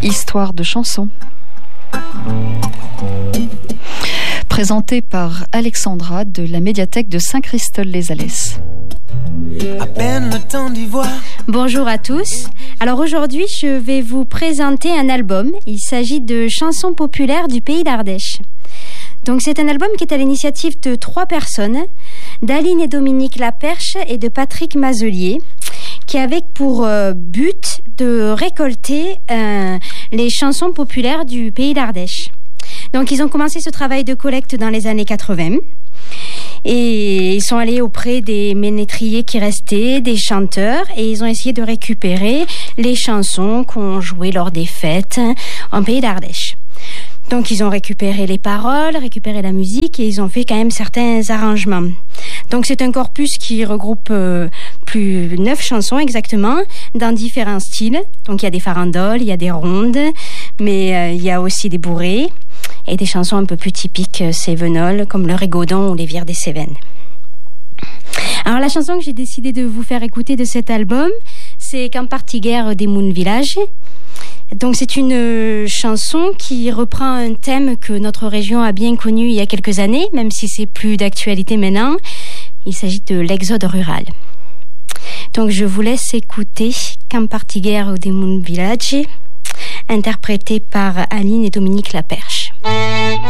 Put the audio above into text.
Histoire de chansons. Présenté par Alexandra de la médiathèque de Saint-Christol-les-Alès. À peine le temps d'y voir. Bonjour à tous. Alors aujourd'hui, je vais vous présenter un album. Il s'agit de chansons populaires du pays d'Ardèche. Donc c'est un album qui est à l'initiative de 3 personnes, d'Aline et Dominique Laperche et de Patrick Mazelier, qui avait pour but de récolter les chansons populaires du pays d'Ardèche. Donc ils ont commencé ce travail de collecte dans les années 80 et ils sont allés auprès des ménétriers qui restaient, des chanteurs, et ils ont essayé de récupérer les chansons qu'on jouait lors des fêtes en pays d'Ardèche. Donc ils ont récupéré les paroles, récupéré la musique et ils ont fait quand même certains arrangements. Donc c'est un corpus qui regroupe plus 9 chansons exactement, dans différents styles. Donc il y a des farandoles, il y a des rondes, mais il y a aussi des bourrées et des chansons un peu plus typiques cévenoles, comme le Rigaudon ou les Vires des Cévennes. Alors la chanson que j'ai décidé de vous faire écouter de cet album, c'est Quand partiguère des Moun Village. Donc c'est une chanson qui reprend un thème que notre région a bien connu il y a quelques années, même si c'est plus d'actualité maintenant. Il s'agit de l'exode rural. Donc je vous laisse écouter Quand partiguère des Moun Village, interprété par Aline et Dominique Laperche.